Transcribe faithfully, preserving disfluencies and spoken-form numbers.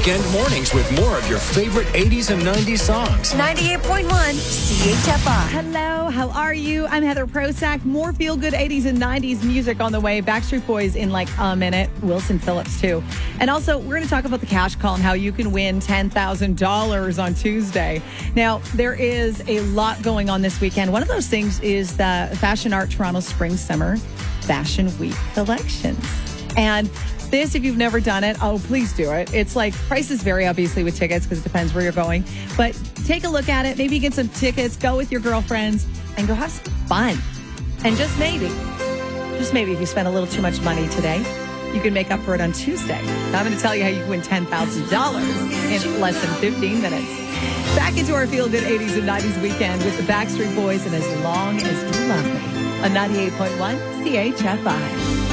weekend mornings with more of your favorite eighties and nineties songs. ninety-eight point one C H F I. Hello, how are you? I'm Heather Prosack. More feel-good eighties and nineties music on the way. Backstreet Boys in like a minute. Wilson Phillips, too. And also, we're going to talk about the cash call and how you can win ten thousand dollars on Tuesday. Now, there is a lot going on this weekend. One of those things is the Fashion Art Toronto Spring Summer Fashion Week collections. And this, if you've never done it, oh, please do it. It's like, prices vary, obviously, with tickets because it depends where you're going. But take a look at it. Maybe get some tickets. Go with your girlfriends and go have some fun. And just maybe, just maybe if you spend a little too much money today, you can make up for it on Tuesday. Now, I'm going to tell you how you can win ten thousand dollars in less than fifteen minutes. Back into our Feel Good eighties and nineties weekend with the Backstreet Boys and As Long As You Love Me on ninety-eight point one C H F I.